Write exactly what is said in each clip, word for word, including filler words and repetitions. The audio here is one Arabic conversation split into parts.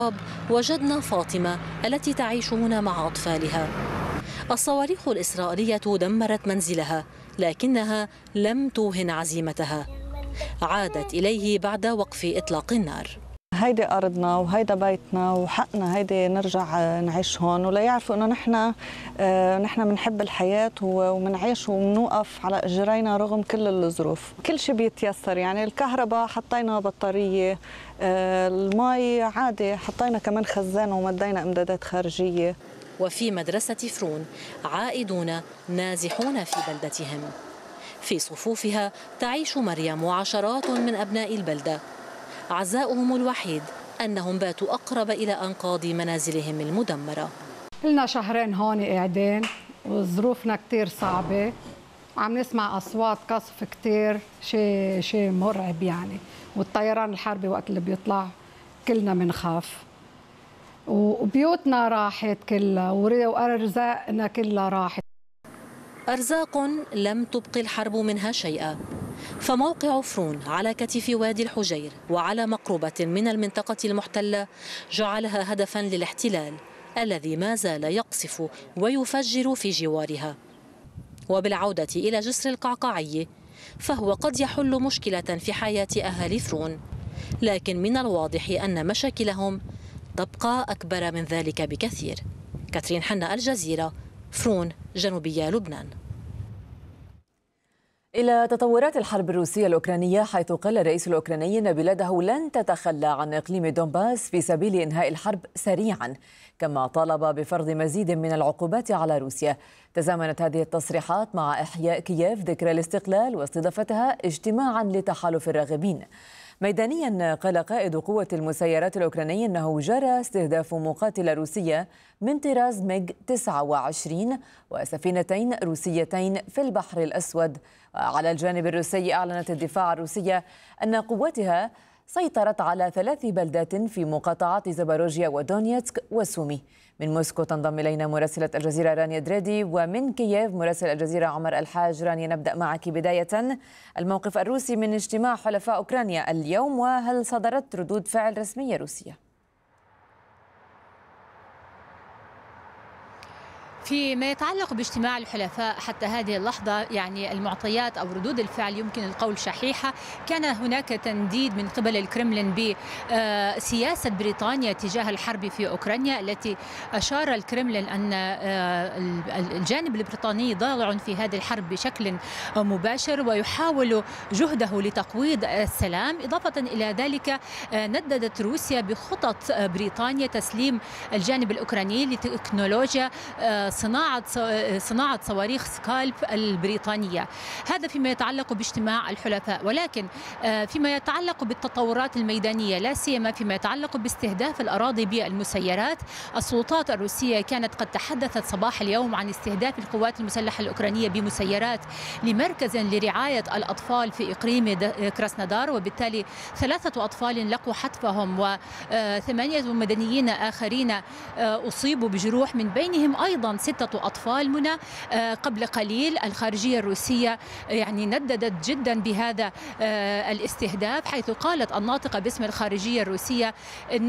وجدنا فاطمة التي تعيش هنا مع أطفالها. الصواريخ الإسرائيلية دمرت منزلها، لكنها لم توهن عزيمتها. عادت إليه بعد وقف إطلاق النار. هيدي أرضنا وهيدا بيتنا وحقنا هيدي نرجع نعيش هون، ولا يعرفوا إنه نحن نحن بنحب الحياة وبنعيش وبنوقف على إجرينا رغم كل الظروف. كل شيء بيتيسر، يعني الكهرباء حطينا بطارية، المي عادي حطينا كمان خزان ومدينا إمدادات خارجية. وفي مدرسة فرون عائدون نازحون في بلدتهم. في صفوفها تعيش مريم وعشرات من أبناء البلدة. عزاؤهم الوحيد أنهم باتوا أقرب إلى أنقاض منازلهم المدمرة. لنا شهرين هون قاعدين وظروفنا كتير صعبة، عم نسمع أصوات قصف كتير، شيء شيء مرعب يعني، والطيران الحربي وقت اللي بيطلع كلنا بنخاف، وبيوتنا راحت كلها وأرزاقنا كلها راحت. أرزاق لم تبقي الحرب منها شيئا. فموقع فرون على كتف وادي الحجير وعلى مقربة من المنطقة المحتلة جعلها هدفا للاحتلال الذي ما زال يقصف ويفجر في جوارها. وبالعودة إلى جسر القعقاعي فهو قد يحل مشكلة في حياة أهالي فرون، لكن من الواضح أن مشاكلهم تبقى أكبر من ذلك بكثير. كاترين حنا، الجزيرة، فرون، جنوبية لبنان. إلى تطورات الحرب الروسية الأوكرانية، حيث قال الرئيس الأوكراني أن بلاده لن تتخلى عن إقليم دونباس في سبيل إنهاء الحرب سريعا، كما طالب بفرض مزيد من العقوبات على روسيا. تزامنت هذه التصريحات مع إحياء كييف ذكرى الاستقلال واستضافتها اجتماعا لتحالف الراغبين. ميدانيا، قال قائد قوة المسيرات الأوكراني أنه جرى استهداف مقاتلة روسية من طراز ميغ تسعة وعشرين وسفينتين روسيتين في البحر الأسود. على الجانب الروسي، أعلنت الدفاع الروسية أن قواتها سيطرت على ثلاث بلدات في مقاطعات زاباروجيا ودونيتسك وسومي. من موسكو تنضم إلينا مراسلة الجزيرة رانيا دريدي، ومن كييف مراسل الجزيرة عمر الحاج. رانيا، نبدأ معك بداية، الموقف الروسي من اجتماع حلفاء أوكرانيا اليوم، وهل صدرت ردود فعل رسمية روسية؟ فيما يتعلق باجتماع الحلفاء حتى هذه اللحظة، يعني المعطيات أو ردود الفعل يمكن القول شحيحة. كان هناك تنديد من قبل الكرملين بسياسة بريطانيا تجاه الحرب في أوكرانيا، التي أشار الكرملين أن الجانب البريطاني ضالع في هذه الحرب بشكل مباشر ويحاول جهده لتقويض السلام. إضافة إلى ذلك، نددت روسيا بخطط بريطانيا تسليم الجانب الأوكراني لتكنولوجيا صناعة صناعة صواريخ سكالب البريطانية. هذا فيما يتعلق باجتماع الحلفاء. ولكن فيما يتعلق بالتطورات الميدانية، لا سيما فيما يتعلق باستهداف الأراضي بالمسيرات، السلطات الروسية كانت قد تحدثت صباح اليوم عن استهداف القوات المسلحة الأوكرانية بمسيرات لمركز لرعاية الأطفال في إقليم كراسنودار، وبالتالي ثلاثة أطفال لقوا حتفهم وثمانية مدنيين آخرين أصيبوا بجروح، من بينهم أيضا ستة أطفال. منى قبل قليل الخارجية الروسية يعني نددت جدا بهذا الاستهداف، حيث قالت الناطقة باسم الخارجية الروسية أن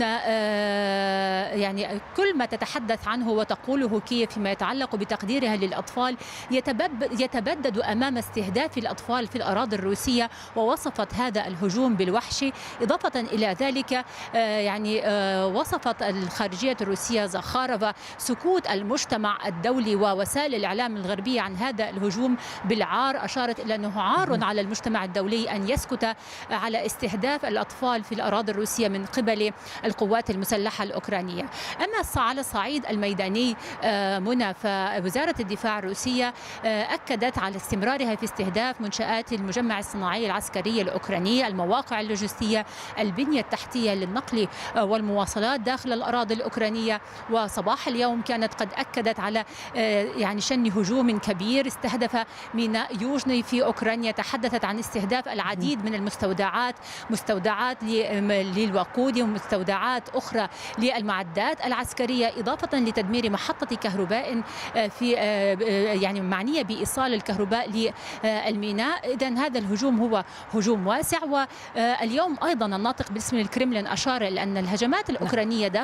يعني كل ما تتحدث عنه وتقوله كييف فيما يتعلق بتقديرها للأطفال يتبدد أمام استهداف الأطفال في الأراضي الروسية، ووصفت هذا الهجوم بالوحشي. إضافة إلى ذلك يعني وصفت الخارجية الروسية زخارفا سكوت المجتمع الدولي ووسائل الإعلام الغربية عن هذا الهجوم بالعار. أشارت إلى أنه عار على المجتمع الدولي أن يسكت على استهداف الأطفال في الأراضي الروسية من قبل القوات المسلحة الأوكرانية. أما على الصعيد الميداني منى، فوزارة الدفاع الروسية أكدت على استمرارها في استهداف منشآت المجمع الصناعي العسكري الأوكراني، المواقع اللوجستية، البنية التحتية للنقل والمواصلات داخل الأراضي الأوكرانية. وصباح اليوم كانت قد أكدت على يعني شن هجوم كبير استهدف ميناء يوجني في أوكرانيا. تحدثت عن استهداف العديد من المستودعات، مستودعات للوقود ومستودعات أخرى للمعدات العسكرية، إضافة لتدمير محطة كهرباء في يعني معنية بإيصال الكهرباء للميناء. إذن هذا الهجوم هو هجوم واسع. واليوم أيضا الناطق باسم الكرملين أشار إلى أن الهجمات الأوكرانية